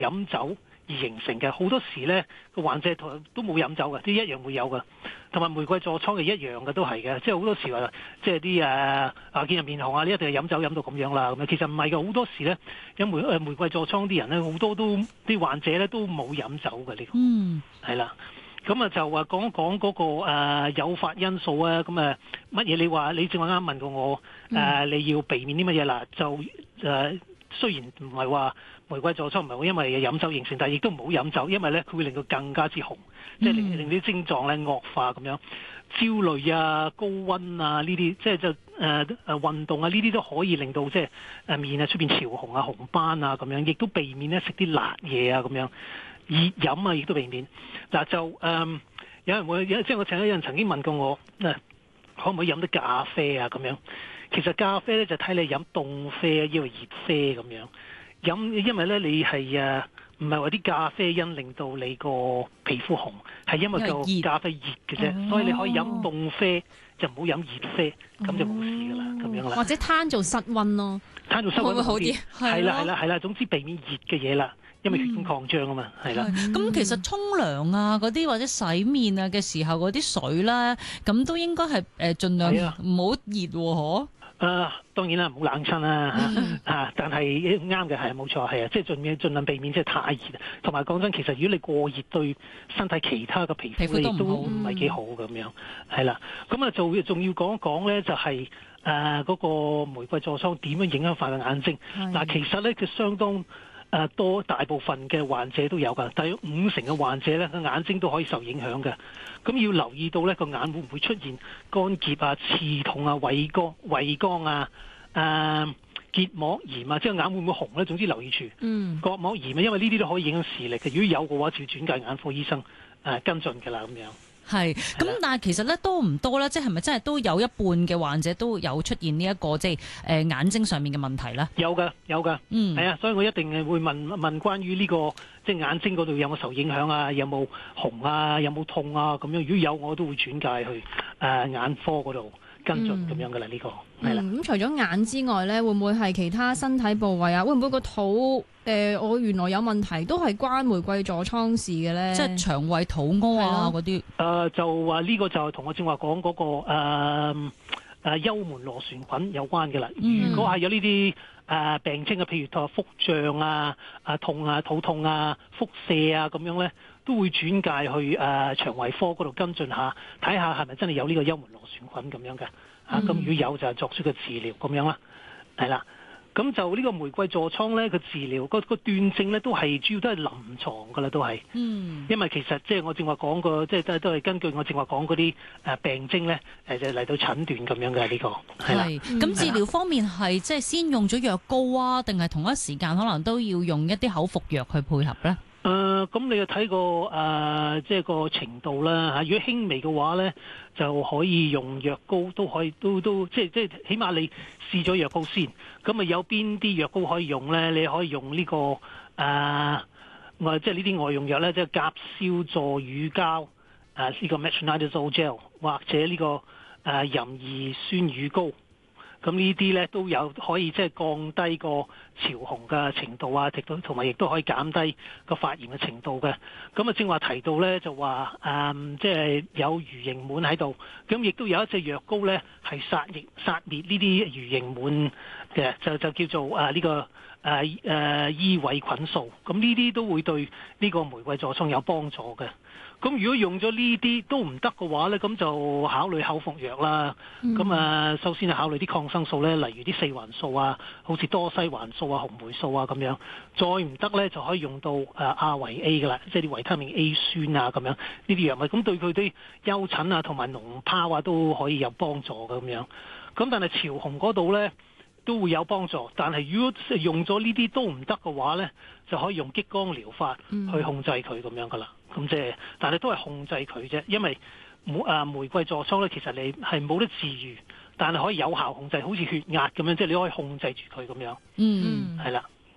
飲酒而形成嘅，好多時咧個患者都冇飲酒嘅，啲一樣會有嘅。同埋玫瑰痤瘡係一樣嘅，都係嘅。即係好多時話，即係啲見人面紅啊，你一定係飲酒飲到咁樣啦。咁樣其實唔係嘅，好多時咧有玫瑰痤瘡啲人咧，好多都啲患者咧都冇飲酒嘅呢個。係啦。咁啊就話講一講嗰個誘發因素啊。咁乜嘢？你話你正話啱問過我你要避免啲乜嘢啦？就雖然唔係話玫瑰痤瘡唔係會因為飲酒形成，但係亦都唔好飲酒，因為咧佢會令到更加之紅，即係令啲症狀咧惡化咁樣。焦慮啊、高溫啊呢啲，即係運動啊呢啲都可以令到即係面啊出邊潮紅啊、紅斑啊咁樣，亦都避免咧食啲辣嘢啊咁樣。熱飲啊亦都避免。嗱就有人會即係我有人曾經問過我可唔可以飲啲咖啡啊咁樣？其實咖啡咧就睇你飲凍啡抑或熱啡咁樣飲，因為咧你係唔係話啲咖啡因令到你個皮膚紅，係因為個咖啡熱嘅啫，所以你可以飲凍啡就唔好飲熱啡，咁就冇事噶啦，咁樣啦。或者攤做室溫咯， 攤做室溫會好啲。 係啦，總之避免熱嘅嘢啦。因為血管擴張啊嘛，係啦。 咁其實沖涼啊嗰啲或者洗面啊嘅時候嗰啲水啦，咁都應該係盡量唔好熱喎， 當然啦，唔好冷親啦但係啱嘅係冇錯係啊，即係盡量避免即係太熱。同埋講真，其實如果你過熱對身體其他嘅皮膚都唔係幾好咁樣，係啦。咁啊仲要講一講咧，就係嗰個玫瑰痤瘡點樣影響法嘅眼睛。嗱，其實咧佢相當大部分嘅患者都有㗎，大約50%嘅患者咧個眼睛都可以受影響嘅。咁要留意到咧個眼會唔會出現乾澀啊、刺痛啊、畏光啊、結膜炎啊，即係眼會唔會紅咧？總之留意住。角膜炎啊，因為呢啲都可以影響視力嘅。如果有嘅話，就要轉介眼科醫生跟進㗎啦，咁樣。 係，咁但係其實咧多唔多咧？即係咪真係都有一半嘅患者都有出現呢一個即係眼睛上面嘅問題咧？ 有㗎，係啊，所以我一定係會問關於呢個即係眼睛嗰度有冇受影響啊，有冇紅啊，有冇痛啊咁樣。如果有，我都會轉介去眼科嗰度跟進咁樣㗎啦。呢個係啦。 咁除咗眼之外咧，會唔會係其他身體部位啊？會唔會個肚我原來有問題都係關玫瑰痤瘡事嘅咧？ 即係腸胃肚屙啊嗰啲。 就話呢個就係同我正話講嗰個幽門螺旋菌有關嘅啦。如果係有呢啲病徵啊，譬如腹脹啊、痛啊、肚痛啊、腹瀉啊咁樣咧，都會轉介去腸胃科嗰度跟進下，睇下係咪真係有呢個幽門螺旋菌咁樣嘅。咁如果有就作出個治療咁樣啦，係啦。咁就呢個玫瑰痤瘡咧，個治療個斷症咧都係主要都係臨床噶啦，都係。因為其實即係我正話講過，即係都係根據我正話講嗰啲病徵咧，就嚟到診斷咁樣嘅呢個係啦。 咁治療方面係即係先用咗藥膏啊，定係同一時間可能都要用一啲口服藥去配合咧？ 咁你要睇個即係個程度啦嚇。如果輕微嘅話咧，就可以用藥膏，都可以都即係起碼你試咗藥膏先。咁有邊啲藥膏可以用咧？你可以用呢個即係呢啲外用藥咧，即係甲硝唑乳膠呢個 metronidazole gel 或者呢個壬二酸乳膏。咁呢啲咧都有可以即係降低個潮紅嘅程度啊，同埋亦都可以減低個發炎嘅程度嘅。咁正話提到咧就話即係有魚形蟎喺度，咁亦都有一隻藥膏咧係殺滅呢啲魚形蟎嘅，就叫做呢個伊維菌素。咁呢啲都會對呢個玫瑰痤瘡有幫助嘅。咁如果用咗呢啲都唔得嘅話咧，咁就考慮口服藥啦。咁首先係考慮啲抗生素咧，例如啲四環素啊，好似多西環素啊、紅霉素啊咁樣。再唔得咧，就可以用到阿維 A 噶啦，即係啲維他命 A 酸啊咁樣呢啲藥物。咁對佢啲丘疹啊同埋膿疱啊都可以有幫助嘅咁樣。咁但係潮紅嗰度咧都會有幫助，但係如果用咗呢啲都唔得嘅話咧，就可以用激光療法去控制佢咁樣噶啦。咁但係都係控制佢啫，因為玫瑰痤瘡咧，其實你係冇得治癒，但係可以有效控制，好似血壓咁樣，即係你可以控制住佢咁樣。係啦，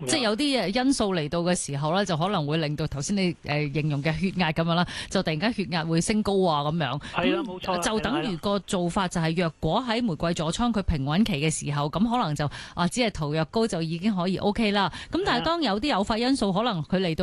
即係有啲因素嚟到嘅時候咧，就可能會令到頭先你形容嘅血壓咁樣啦，就突然間血壓會升高啊咁樣。 係啦，冇錯。 就等於個做法就係，若果喺玫瑰痤瘡佢平穩期嘅時候，咁可能就只係塗藥膏就已經可以 OK 啦。咁但係當有啲誘發因素，可能佢嚟到